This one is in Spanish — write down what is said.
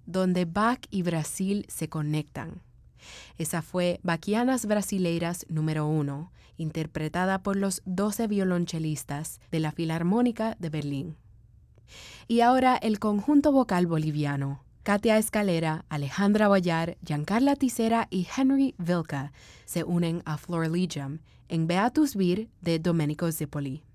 donde Bach y Brasil se conectan. Esa fue Bachianas Brasileiras número 1, interpretada por los 12 violonchelistas de la Filarmónica de Berlín. Y ahora el conjunto vocal boliviano. Katia Escalera, Alejandra Boyar, Giancarla Tisera y Henry Vilca se unen a Florilegium en Beatus Vir de Domenico Zipoli.